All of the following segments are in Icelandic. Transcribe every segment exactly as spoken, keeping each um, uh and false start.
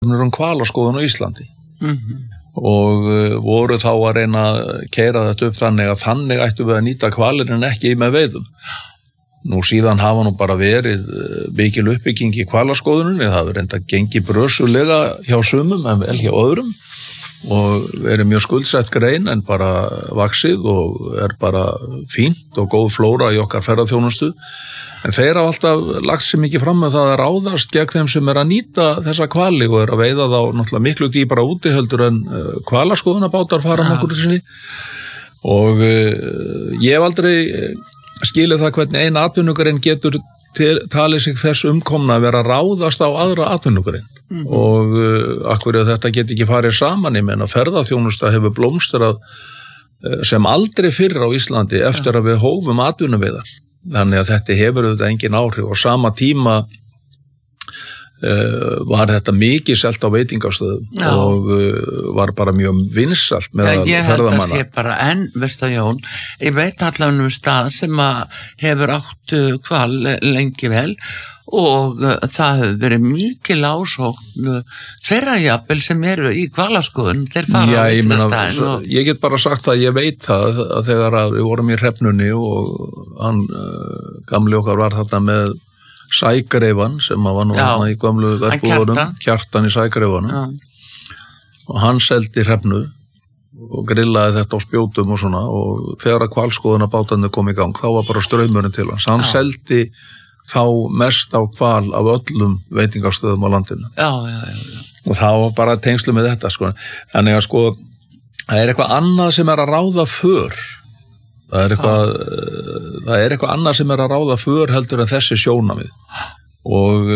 um hvalaskoðun á Íslandi mm-hmm. og uh, voru þá að reyna að keyra þetta upp þannig að þannig ættu við að nýta hvalir en ekki með veiðum. Nú síðan hafa nú bara verið mikil uppbygging í hvalaskoðuninni, það hefur reynda gengið brösulega hjá sumum en vel hjá öðrum og verið mjög skuldsett grein en bara vaxið og er bara fínt og góð flóra í okkar ferðaþjónustu. En þeir hafa alltaf lagt sér mikið fram með það að ráðast gegn þeim sem er að nýta þessa hvali og er að veiða þá náttúrulega miklu dýpra úti heldur en uh, hvalaskoðunarbátar fara nokkur sinni. Og uh, ég hef aldrei skilið það hvernig ein atvinnugrein getur til, talið sig þess umkomna að vera að ráðast á aðra atvinnugrein. Mm-hmm. Og uh, akkur þetta get ekki farið saman, ég meina ferðaþjónusta hefur blómstrað uh, sem aldrei fyrr á Íslandi eftir ja. Að við hófum atvinnuveiðar. Þannig að þetta hefur auðvitað engin áhrif og sama tíma uh, var þetta mikið selt á veitingastöðum Já. Og uh, var bara mjög vinsælt með ferðamanna. Já, ég held að sé bara enn, veistu Jón, ég veit allavega um stað sem að hefur átt hval lengi vel og uh, það hefur verið mikil ásókn þeirra jafnvel sem eru í hvalaskoðun, þeir fara Já, á ég, meina, og... ég get bara sagt það, ég veit það að þegar að við vorum í Hrefnunni og hann uh, gamli okkar var þarna með sægreifan sem var nú hann í gömlu verbúðunum, Kjartan í sægreifanum og hann seldi Hrefnu og grillaði þetta á spjótum og svona og þegar að hvalskoðunarbátarnir kom í gang þá var bara straumurinn til hans, hann já. Seldi þá mest á hval af öllum veitingastöðum á landinu. Já, já, já. Og það var bara tengslu með þetta, sko. Þannig að, sko, það er eitthvað annað sem er að ráða för. Það er eitthvað, já. Það er eitthvað annað sem er að ráða för heldur en þessi sjónamið. Og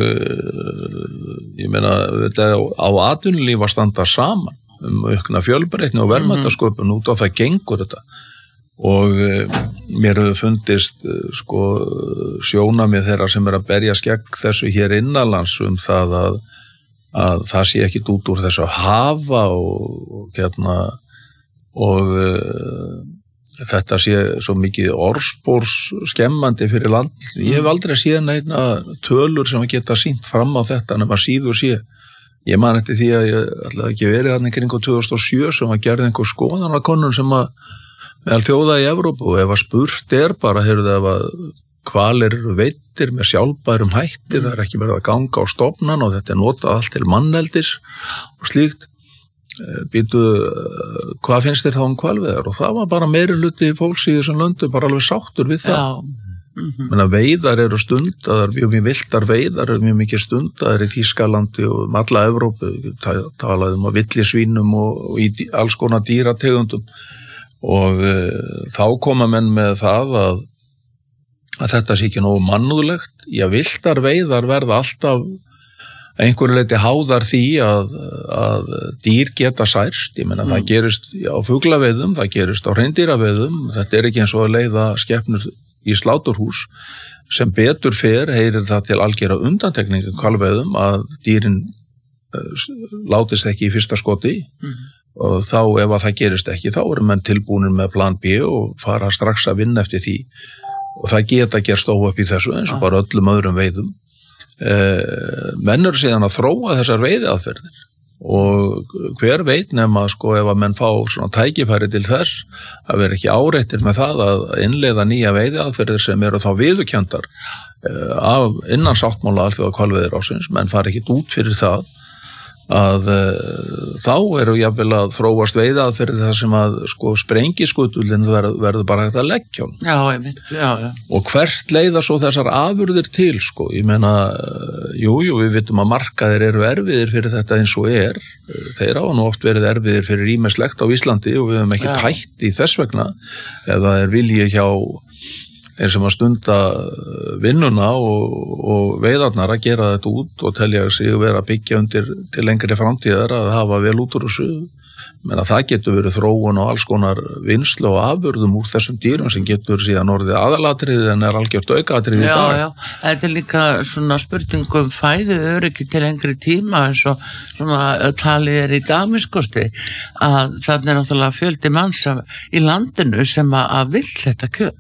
ég meina, þetta á atvinnulíf að standa saman um aukna fjölbreytni og verðmætasköpun út á það gengur þetta. Og mér hefur fundist sko sjónamið þeirra sem er að berjast gegn þessu hér innanlands um það að, að það sé ekkit út úr þessu að hafa og, og hérna og uh, þetta sé svo mikið orðspórs skemmandi fyrir land. Ég hef aldrei séð neina tölur sem geta sýnt fram á þetta nema síður sé. Ég man eftir því að ég ætlaði ekki verið þarna kring tvö þúsund og sjö sem að gerði einhver skoðanakönnun sem að meðal þjóða í Evrópu og ef að spurt er bara, heyrðu ef að hvalir eru veiddir með sjálfbærum hætti, það er ekki verið að ganga á stofnan og þetta er notað allt til manneldis og slíkt, býtu, hvað finnst þér þá um hvalveiðar? Og það var bara meiri hluti fólks í þessum löndum bara alveg sáttur við það. Já. Mm-hmm. Menna veiðar eru stundaðar, mjög mjög villtar veiðar eru mjög mikið stundaðar í Þýskalandi og um alla Evrópu, talaði um að villisvínum og, og í alls konar dýrategundum. Og uh, þá koma menn með það að, að þetta sé ekki nógu mannúðlegt. Já, villtar veiðar verða alltaf einhverju leyti háðar því að, að dýr geta særst. Ég meina mm. það gerist á fuglaveiðum, það gerist á hreindýraveiðum. Þetta er ekki eins og að leiða skepnur í sláturhús. Sem betur fer heyrir það til algera undantekningu hvalveiðum að dýrin uh, látist ekki í fyrsta skoti. Mm. Og þá ef að það gerist ekki þá eru menn tilbúinir með plan B og fara strax að vinna eftir því og það geta gerst óöpp í þessu eins og bara öllum öðrum veiðum eh, menn eru síðan að þróa þessar veiðaðferðir og hver veit nema sko ef að menn fá svona tækifæri til þess að vera ekki áreittir með það að innleiða nýja veiðaðferðir sem eru þá viðurkenndar eh, af innan sáttmála alþjóða hvalveiðiráðsins, menn fara ekki út fyrir það að uh, þá eru jafnvel að þróast veiðaðferðir þar sem að sko sprengiskutullin verður verð bara hægt að leggja hún. Já, ég veit, já, já. Og hvert leiða svo þessar afurðir til, sko, ég meina, uh, jú, jú, við vitum að markaðir eru erfiðir fyrir þetta eins og er, þeir hafa nú oft verið erfiðir fyrir ýmislegt á Íslandi og við hefum ekki hætt í þess vegna, ef það er vilji hjá þeir sem að stunda vinnuna og, og veiðarnar að gera þetta út og telja sig vera að byggja undir til lengri framtíðar að hafa vel út úr þessu. Menna það getur verið þróun og alls konar vinnslu og afurðum úr þessum dýrum sem getur síðan orðið aðalatriði en er algjört aukatriði í dag. Já, já, þetta er líka svona spurningum fæðu öryggi til lengri tíma eins og svona talið er í Damiskosti að það er náttúrulega fjöldi manns í landinu sem að, að vill þetta kjöt.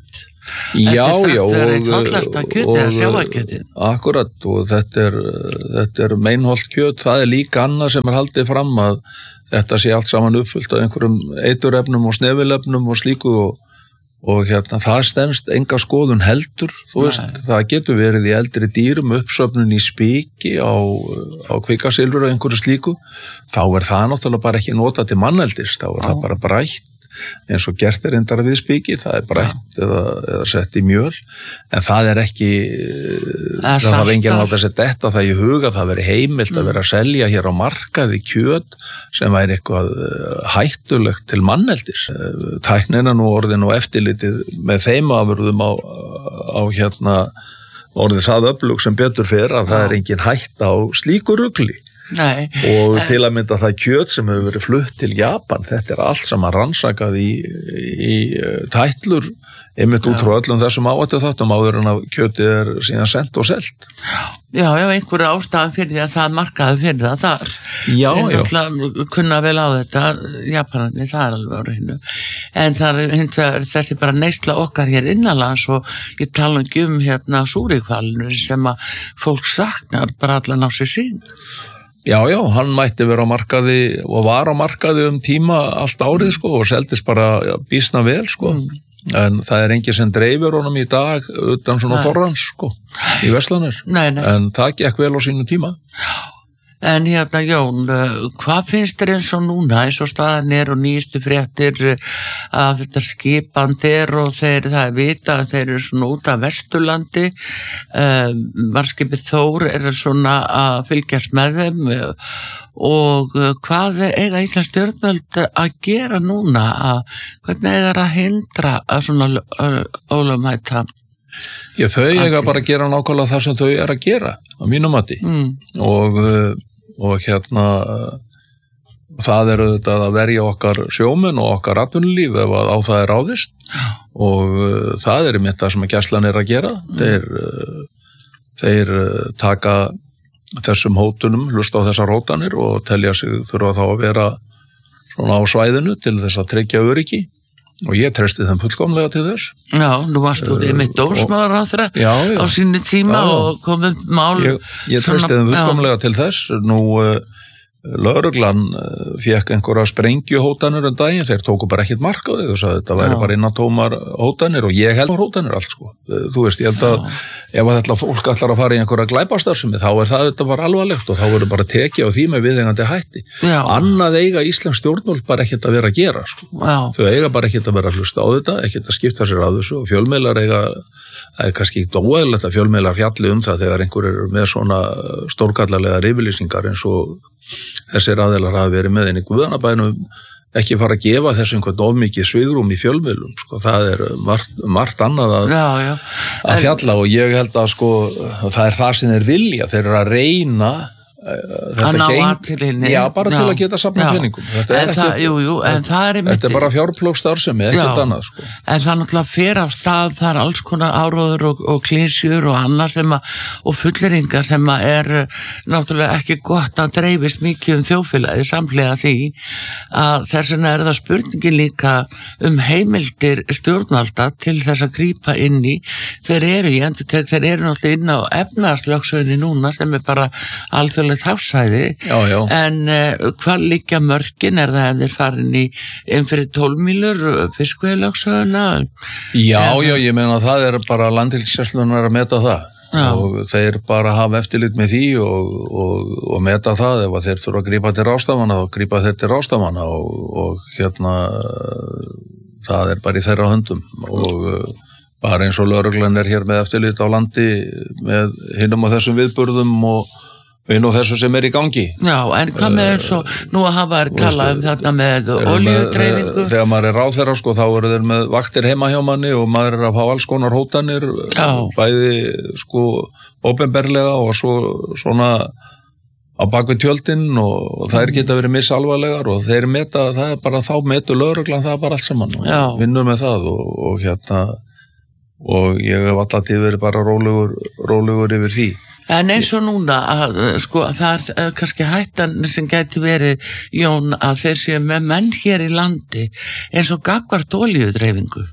Já, já, og, og, og akkurat, og þetta er, þetta er meinholt kjöt, það er líka annað sem er haldið fram að þetta sé allt saman uppfyllt af einhverjum eiturefnum og snefilefnum og slíku og, og hérna það stenst enga skoðun heldur, þú veist, Nei. Það getur verið í eldri dýrum uppsöfnun í spiki á, á kvikasilfur og einhverju slíku, þá er það náttúrulega bara ekki notað til manneldis, þá er Já. Það bara brætt eins og gert er reyndar við spiki, það er brætt eða, eða sett í mjöl, en það er ekki, það þarf enginn að setja þetta það í huga, það veri heimilt mm. að vera að selja hér á markaði kjöt sem væri eitthvað hættulegt til manneldis. Tæknina nú orðin og eftirlitið með þeim afurðum á, á hérna orðið það öflug sem betur fyrir að Já. Það er engin hætta á slíku rugli. Nei, og til að mynda það kjöt sem hefur verið flutt til Japan, þetta er allt saman rannsakað í, í tætlur einmitt út frá öllum þessum áhættu þáttum áður en að kjötið er síðan sent og selt. Já, já, einhverju ástæðan fyrir því að það markaði fyrir það þar. Já, já. Það kunna vel á þetta, Japanarnir, það er alveg á reynu. En það er hins vegar þessi bara neysla okkar hér innanlands og ég tala ekki um hérna súrikvalnur sem að fólk saknar bara allan á sig sín. Já, já, hann mætti vera á markaði og var á markaði um tíma allt árið sko og seldist bara já, býsna vel sko, mm. en það er engin sem dreifir honum í dag utan svona þorrans sko, í verslanir, nei, nei. En það gekk vel á sínu tíma. En hérna Jón, hvað finnst þér eins og núna, eins og staðan er og nýjustu fréttir að þetta skipandi er og þeir, það er vita að þeir eru svona út af Vesturlandi, um, varskipið Þór er svona að fylgjast með þeim og hvað eiga Íslands stjórnvöld að gera núna, að, hvernig eiga að hindra að svona ólögmæta? Já, þau eiga bara að gera nákvæmlega það sem þau er að gera, á mínum mati, mm. og og hérna það eru þetta að verja okkar sjómenn og okkar atvinnulíf ef á það er ráðist og uh, það er einmitt það sem að gæslan er að gera mm. þeir, uh, þeir uh, taka þessum hótunum, hlusta á þessar hótanir og telja sig þurfa þá að vera svona á svæðinu til þess að tryggja öryggi og ég treysti þeim fullkomlega til þess. Já, nú varst þú uh, með dómsmálar á þeirra á sínu tíma já, og komið mál. Ég, ég treysti þeim fullkomlega til þess. Nú uh, lögreglan uh, fékk einhverja sprengjuhótanir um daginn, þeir tóku bara ekkert mark á því, þess að þetta væri já. Bara innatómar hótanir og ég held hótanir allt sko. Þú veist, ég held að já. Ef að þetta fólk ætlar að fara í einhverja glæpastarfsemi þá er það þetta bara alvarlegt og þá verður bara tekið á því með viðeigandi hætti. Já. Annað eiga Íslands stjórnvöld bara ekkert að vera að gera sko. Þau eiga bara ekkert að vera að hlusta á þetta, ekkert að skipta sér að þessu og fjölmiðlar eiga, það er kannski ekki óeðlilegt að fjölmiðlar fjalli um það þegar einhver er með svona stórkallarlega yfirlýsingar eins og þessir aðeilar hafa verið með inn í Guðanabænum ekki fara að gefa þessu einhvern of mikið svigrúm í fjölmiðlum, sko, það er margt, margt annað að, já, já. að fjalla og ég held að sko, það er það sem þeir vilja, þeir eru að reyna að ná aðtilinni já, bara já. Til að geta safna peningum þetta er, það, ekki, jú, jú, það er, þetta er bara fjárplókstarfsemi, ekkert annað sko. En það náttúrulega fer af stað það er alls konar áróður og, og klinsjur og annað sem að, og fulleringar sem að er náttúrulega ekki gott að dreifist mikið um þjóðfélagi samhliða því að þess vegna er það spurningin líka um heimildir stjórnvalda til þess að grípa inn í þeir eru, ég endur tek, þeir eru náttúrulega inn á efnahagslögsögunni núna sem er bara alþjóðlega hafsvæði, já, já. En uh, hvað liggja mörkin er það ef þeir farin í inn fyrir tólf mílur fiskveiðilögsöguna? Já, en, já, ég meina það er bara landhelgisgæslan að meta það já. Og þeir bara hafa eftirlit með því og, og, og meta það ef þeir þurfa að grípa til ráðstafana og grípa þeir til ráðstafana og, og hérna það er bara í þeirra höndum og bara eins og lögreglan er hér með eftirlit á landi með hinum og þessum viðburðum og inn á þessu sem er í gangi. Já, en hvað með eins og nú að hafa er talað um þarna með olíudreifingu? Þegar maður er ráðherra sko, þá eru þeir með vaktir heima hjá manni og maður er að fá alls konar hótanir, já. Bæði sko opinberlega og svo svona á bakvið tjöldin og, og það er geta verið misalvarlegar og þeir meta, það er bara þá metu lögreglan það er bara allt saman og já. Vinnur með það og, og hérna og ég hef alltaf til verið bara rólegur, rólegur yfir því. En eins og núna, að, sko, það er kannski hættan sem gæti verið, Jón, að þeir séu með menn hér í landi eins og gagnvart olíudreifingu.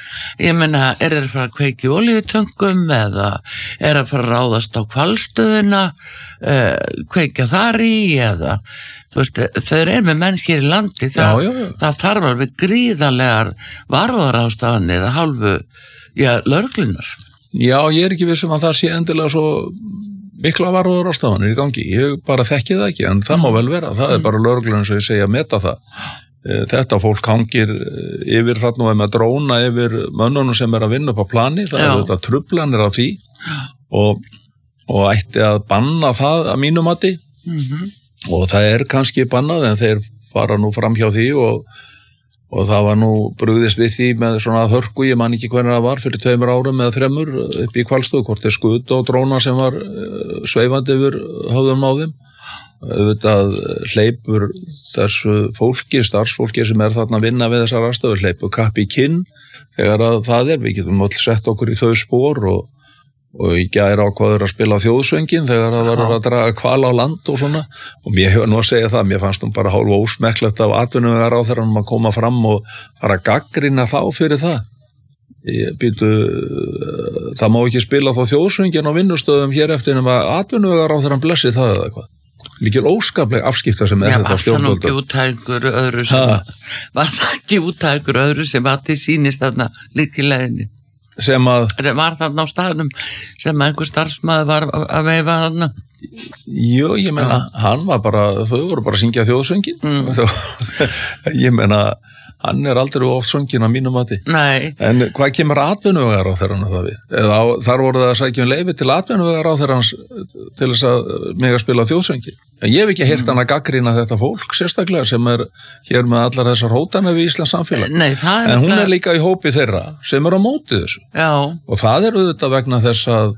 Ég meina, er það að fara að kveiki olíutöngum eða er að fara að ráðast á hvalstöðina, uh, kveika þar í eða, þú veist, þau eru með menn hér í landi, það, já, já, já. það þarf alveg gríðarlegar varúðarástafanir að hálfu, já, lögreglunar. Já, ég er ekki vissum að það sé endilega svo mikla varúðarástafanir í gangi, ég bara þekki það ekki, en það má vel vera, það er bara lögreglunar sem ég segja að meta það. Þetta fólk hangir yfir þarna og er með dróna yfir mönnunum sem er að vinna upp á plani, það er þetta truflanir af því og, og ætti að banna það að mínu mati mm-hmm. og það er kannski bannað en þeir fara nú fram hjá því og, og það var nú brugðist við því með svona hörku, ég man ekki hvernig það var fyrir tveimur árum eða þremur upp í Hvalstöð, hvort þeir skutu á dróna sem var sveifandi yfir höfðum á þeim. Auðvitað hleypur þessu fólki, starfsfólki sem er þarna að vinna við þessar aðstöður, hleypur kapp í kinn þegar að það er, við getum öll sett okkur í þau spór og, og í gær ákvaður að spila þjóðsöngin þegar það var að draga hval á land og svona og mér hefur nú að segja það, mér fannst hún bara hálf ósmekklegt af atvinnuvegar á þegar hann að koma fram og fara að gaggrina þá fyrir það. Ég býtu, það má ekki spila þá þjóðsöngin á vinnustöðum hér eftir nema atvinnuvegar á þegar hann blessi það eða eitthvað. Mikil óskapleg afskipta sem er Já, þetta stjórnvölda. Já, var það nú ekki útækur öðru sem, var það ekki útækur öðru sem að þið sýnist þarna líka í leiðinni? Sem að... Var þarna á staðnum sem einhver starfsmaður var að veifa þarna? Jú, ég meina, ja. Hann var bara, þau voru bara að syngja þjóðsöngin. Mm. Ég meina, hann er aldrei oft söngin að mínu mati. Nei. En hvað kemur atvinnuvegar á þeirra það við? Eða á, þar voru það að sækja um leyfi til atvinnuvegar á þeirra til þess að mega spila þjóðsöngin. En ég hef ekki heyrt mm. hann að gaggrina þetta fólk sérstaklega sem er hér með allar þessar hótanir við Íslands samfélag. Nei, það er en hún er líka í hópi þeirra sem er á móti þessu. Já. Og það er auðvitað vegna þess að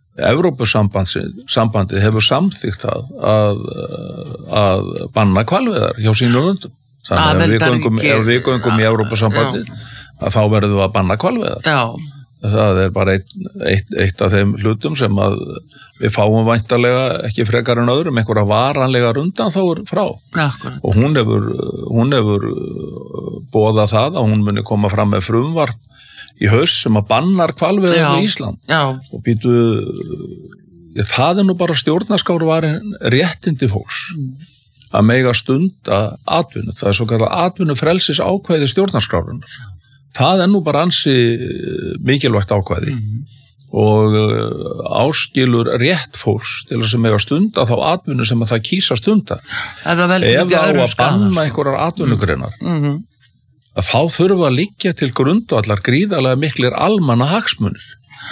Evrópusambandið hefur samþykkt það að, að banna hvalveiðar hjá sínum löndum. Þannig að við göngum, ef við göngum í Evrópusambandið að þá verðum við að banna hvalveiðar. Já. Það er bara eitt, eitt, eitt af þeim hlutum sem að við fáum væntanlega ekki frekar en öðrum einhverja varanlegar undan þá er frá. Ja, og hún hefur, hún hefur boðað það að hún muni koma fram með frumvarp í haust sem að bannar hvalveiðar í Ísland. Já. Og býtu, ja, það er nú bara stjórnarskrárvarin réttindi fólks mm. að mega stunda atvinnu. Það er svo kallar atvinnufrelsis ákvæði stjórnarskrárunar. Það er nú bara ansi mikilvægt ákvæði mm. og áskilur rétt fólks til þess að mega stunda þá atvinnu sem að það kýsa stunda. Ef það á að banna einhverjar atvinnugreinar mm. að þá þurfa að liggja til grundvallar gríðarlega miklir almanna hagsmunir.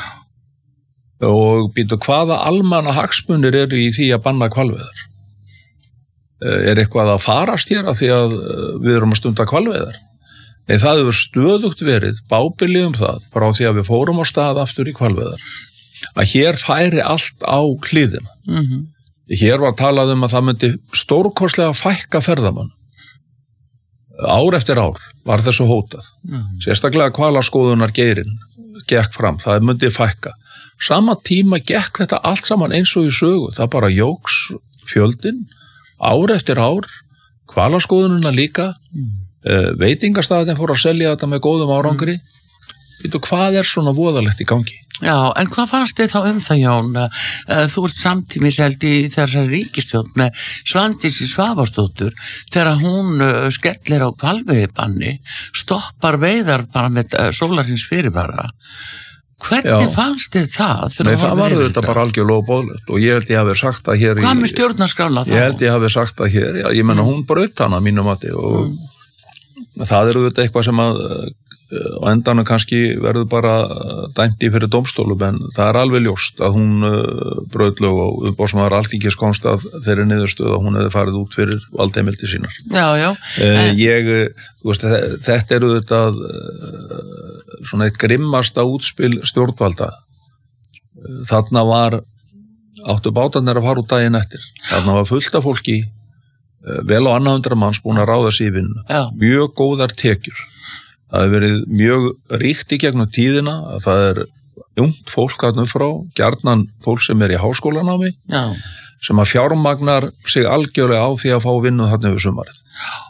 Og býtu, hvaða almanna hagsmunir eru í því að banna hvalveiðar? Er eitthvað að farast hér af því að við erum að stunda hvalveiðar? Nei, það hefur stöðugt verið bábilið um það frá því að við fórum á stað aftur í hvalveiðar að hér færi allt á hliðina. Mm-hmm. Hér var talað um að það myndi stórkostlega fækka ferðamann. Ár eftir ár var þessu hótað. Mm-hmm. Sérstaklega hvalaskoðunar geirinn gekk fram, það myndi fækka. Sama tíma gekk þetta allt saman eins og í sögu. Það bara jóks fjöldin, ár eftir ár, hvalaskoðunina líka, mm. veitingastæðin fór að selja þetta með góðum árangri. Veitu, hvað er svona voðalegt í gangi? Já, en hvað fannst þið þá um það, Jón? Þú ert samtímis held í þessar ríkisstjórn með Svandísi Svavarsdóttur þegar hún skellir á hvalveiðibanni, stoppar veiðar bara með sólarhins fyrirvara. Hvernig Já. Fannst þið það? Nei, það var þetta bara algjörlega óboðlegt og ég held ég hafi sagt það hér. Hvað með stjórnarskrána þá? Ég held ég hafi sagt það hér, já, ég menna hún braut hana mínum mati og mm. það eru þetta eitthvað sem að á endanum kannski verður bara dæmt í fyrir dómstólum en það er alveg ljóst að hún braut lög og umbóðsmaður Alþingis komst að þeirri niðurstöð að hún hefði farið út fyrir valdheimildir sínar. Já, já. En... Ég, þú veist, þetta eru þetta svona eitt grimmasta útspil stjórnvalda. Þarna var áttu bátarnir að fara út daginn eftir. Þarna var fullt af fólki vel á annað hundra manns búin að ráða sig í vinnu. Já. Mjög góðar tekjur. Það hefur verið mjög ríkt í gegnum tíðina að það er ungt fólk þarna frá, gjarnan fólk sem er í háskólanámi, Já. Sem að fjármagnar sig algjörlega á því að fá vinnu þarna yfir sumarið. Og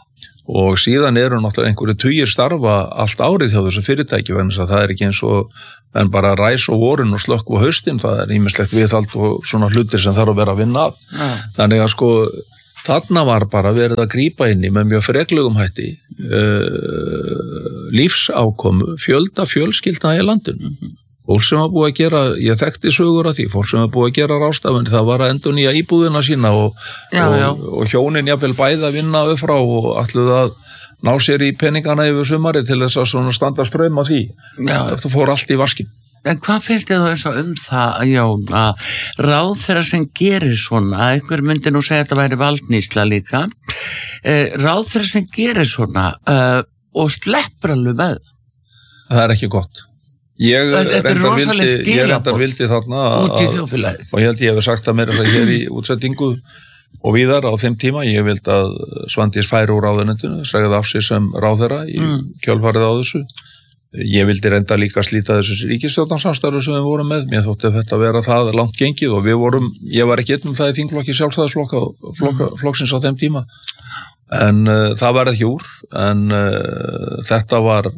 og síðan eru náttúrulega einhverju tugir starfa allt árið hjá þessu fyrirtæki, vegna þess að það er ekki eins og en bara ræs og vorun og slökk og haustin, það er ýmislegt viðhald og svona hlutir sem þarf að vera að vinna af. Ja. Þannig að sko þarna var bara verið að grípa inn í með mjög freklegum hætti uh, lífsákomu fjölda fjölskyldna í landinu. Mm-hmm. Fólk sem var búið að gera, ég þekkti sögur af því, fólk sem var búið að gera ráðstafanir, það var að endurnýja íbúðina sína og, já, og, já. og hjónin jafnvel bæði að vinna upp frá og ætluðu að ná sér í peningana yfir sumari til þess að svona standa straum á því. Það fór allt í vaskin. En hvað finnst þið þá eins og um það, Jón, að ráðherra sem gerir svona, einhver myndi nú segja að þetta væri valdnísla líka, eh, ráðherra sem gerir svona eh, og sleppur alveg með það? Það er ekki gott. Ég reyndar vildi, ég reyndar vildi þarna út í þjóðfélagið. Og ég held ég hefði sagt það meira þess að hér í útsettingu og víðar á þeim tíma, ég vildi að Svandís færi úr ráðuneytinu, segði af sig sem ráðherra í mm. kjölfarið á þessu. Ég vildi reynda líka slíta þessu ríkisstjórnarsamstarfi sem við vorum með, mér þótti þetta vera það langt gengið og við vorum, ég var ekki einn um það í þingflokki sjálfstæðisflokksins á þeim tíma, en uh, það var ekki úr, en uh, þetta var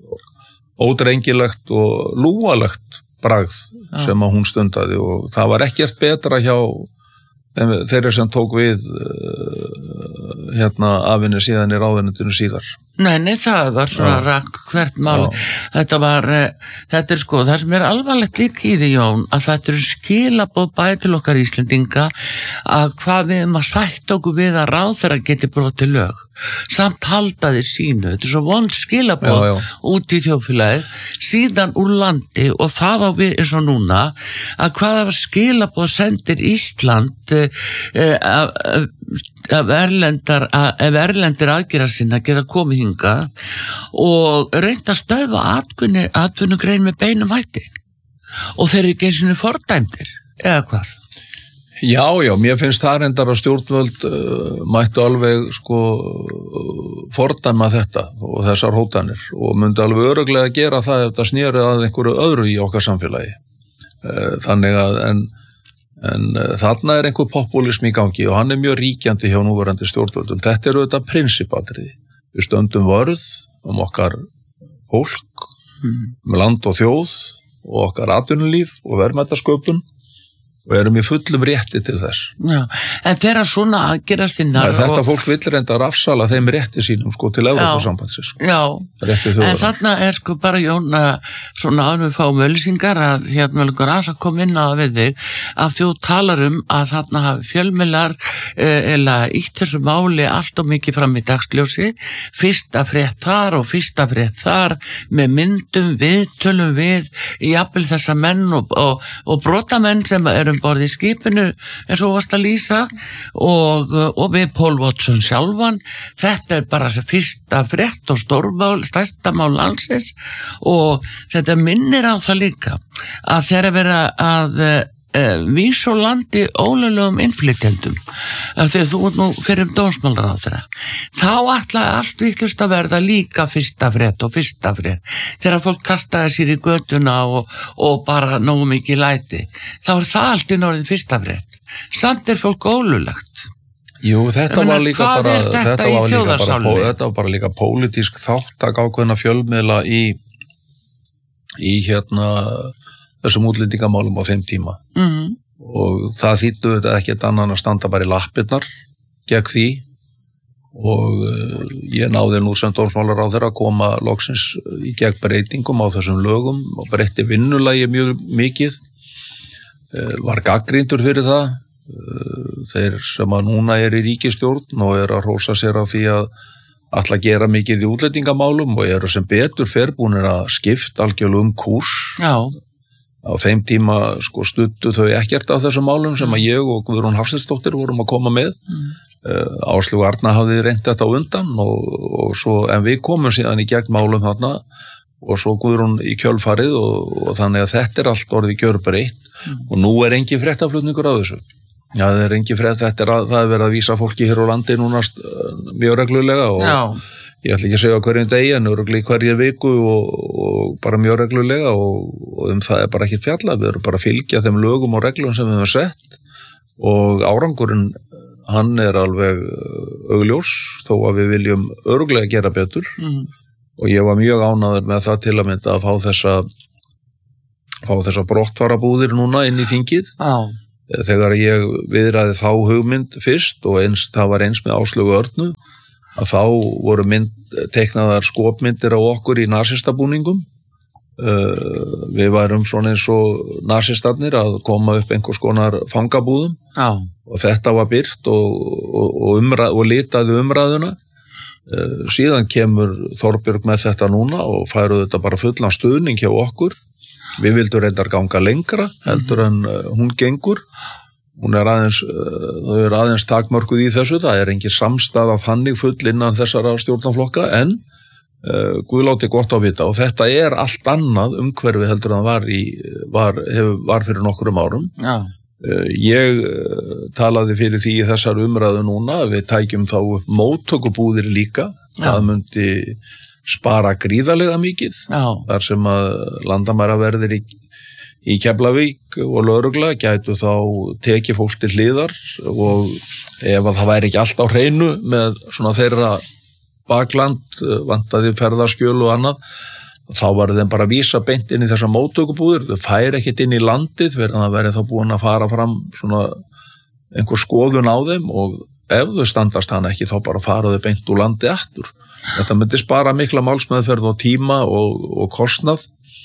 ódrengilegt og lúalegt bragð ja. sem að hún stundaði og það var ekkert betra hjá þeirra sem tók við uh, hérna afinni síðan í ráðuneytinu síðar. Nei, nei, það var svona ja. rakk hvert mál. Ja. Þetta var, þetta er sko, það sem er alvarlegt líka í því, Jón, að þetta eru skilaboð bæði til okkar Íslendinga að hvað við erum að sætta okkur við að ráðherra geti brotið lög. Samt haldaði sínu. Þetta er svo vond skilaboð já, já. út í þjóðfélagið, síðan úr landi og það á við eins og núna að hvaða skilaboð sendir Ísland eh, að ef erlendar, ef erlendir aðgera sinna geta komið hingað og reynda að stöðva atvinnu, atvinnugrein með beinum hætti og þeir eru ekki eins og fordæmdir eða hvað? Já, já, mér finnst það reyndar að stjórnvöld uh, mættu alveg sko fordæma þetta og þessar hótanir og myndi alveg örugglega gera það ef það snýri að einhverju öðru í okkar samfélagi. Uh, þannig að en En uh, þarna er einhver populism í gangi og hann er mjög ríkjandi hjá núverandi stjórnvöldum. Þetta eru þetta prinsipatriði. Við stöndum vörð um okkar fólk, mm. um land og þjóð og okkar atvinnulíf og verðmætasköpun og erum í fullum rétti til þess. Já, en þeirra svona aðgera sinnar Nei, þetta og... fólk vill reynda að rafsala þeim rétti sínum sko til Evrópusambandsins. Sko. Já, en þarna er sko bara Jón svona að við fáum öllisingar að hérna vel ykkur aðs að koma inn á við þig að þú talar um að þarna hafi fjölmiðlar eða ítt þessu máli allt og mikið fram í dagsljósi, fyrsta frétt þar og fyrsta frétt þar með myndum við, tölum við jafnvel þessa menn og, og, og brotamenn sem eru um borð í skipinu eins og varst að lýsa og, og við Paul Watson sjálfan, þetta er bara fyrsta frétt og stórmál, stærsta mál landsins og þetta minnir á það líka að þeirra vera að uh, vísa á landi ólöglegum innflytjendum þegar þú ert nú fyrir um dómsmálar á þeirra þá ætlaði allt vitlust að verða líka fyrsta frétt og fyrsta frétt þegar fólk kastaði sér í götuna og, og bara nógu mikið læti þá er það allt í norðin fyrsta frétt samt er fólk ólöglegt. Jú, þetta var líka bara þetta, þetta var líka bara, þetta var bara líka pólitísk þáttak ákveðna fjölmiðla í í hérna þessum útlendingamálum á þeim tíma mm-hmm. og það þýddu þetta ekkert annan að standa bara í lappirnar gegn því og uh, ég náði nú sem dómsmálaráðherra að koma loksins í gegn breytingum á þessum lögum og breytti vinnulagi mjög mikið uh, var gagnrýndur fyrir það uh, þeir sem að núna er í ríkisstjórn og er að hrósa sér á því að ætla að gera mikið í útlendingamálum og eru sem betur fer búnir að skipta algjörlega um kúrs. Já. Á þeim tíma sko studdu þau ekkert af þessum málum sem að ég og Guðrún Hafsteinsdóttir vorum að koma með. Mm. Uh, Áslaug Arna hafði reynt þetta á undan og, og svo, en við komum síðan í gegn málum þarna og svo Guðrún í kjölfarið og, og þannig að þetta er allt orðið gjörbreytt mm. og nú er engin fréttaflutningur á þessu. Já, það er engin frétt, þetta er að, það er verið að vísa fólki hér á landi núna mjög reglulega og Já. Ég ætla ekki að segja hverjum degi en örugglega í hverju viku og, og bara mjög reglulega og, og um það er bara ekkert fjallað, við erum bara að fylgja þeim lögum og reglum sem við höfum sett og árangurinn hann er alveg augljós þó að við viljum örugglega gera betur mm. og ég var mjög ánægður með það til að mynda að fá þessa fá þessa brottfarabúðir núna inn í þingið ah. þegar ég viðræði þá hugmynd fyrst og eins, það var eins með Áslaugu Örnu að þá voru mynd, teiknaðar skopmyndir á okkur í nasistabúningum uh, við værum svona eins og nasistarnir að koma upp einhvers konar fangabúðum ah. og þetta var birt og, og, og, umræð, og litaði umræðuna uh, síðan kemur Þorbjörg með þetta núna og færu þetta bara fullan stuðning hjá okkur við vildum reyndar ganga lengra heldur en uh, hún gengur hún er aðeins uh, þau er aðeins takmörkuð í þessu, það er engin samstaða þannig full innan þessara stjórnarflokka en uh, Guð láti gott á vita og þetta er allt annað umhverfi heldur en var, í, var, hef, var fyrir nokkurum árum Já. uh, ég uh, talaði fyrir því í þessar umræðu núna við tækjum þá upp móttökubúðir líka Já. Það myndi spara gríðarlega mikið Já. Þar sem að landamæraverðir í, í Keflavík og lögregla gætu þá tekið fólk til hliðar og ef að það væri ekki allt á hreinu með svona þeirra bakland vantaði ferðaskjöl og annað þá var þeim bara að vísa beint inn í þessa móttökubúðir, þau færi ekkert inn í landið verðan það væri þá búin að fara fram svona einhver skoðun á þeim og ef þau standast hann ekki þá bara fara þau beint úr landi aftur. Þetta myndi spara mikla málsmeðferð og tíma og, og kostnað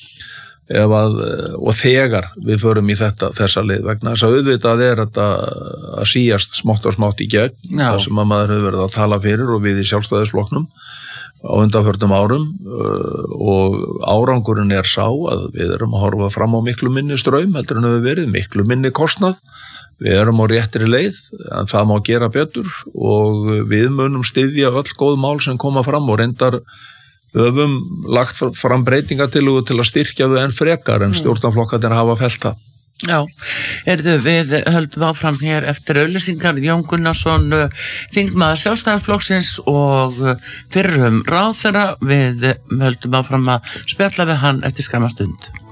ef að, og þegar við förum í þetta, þessa leið vegna þess að auðvitað er þetta að síast smátt og smátt í gegn Já. Það sem að maður hefur verið að tala fyrir og við í sjálfstæðisflokknum á undanförnum árum og árangurinn er sá að við erum að horfa fram á miklu minni straum heldur en hefur verið, miklu minni kostnað við erum á réttri leið en það má gera betur og við munum styðja öll góð mál sem koma fram og reyndar höfum lagt fram breytingatillögu til að styrkja þau enn frekar en stjórnarflokkarnir hafa fellt það. Já, erðu við höldum áfram hér eftir auglýsingar Jón Gunnarsson, þingmaður Sjálfstæðisflokksins og fyrrum ráðherra við höldum áfram að spjalla við hann eftir skamma stund.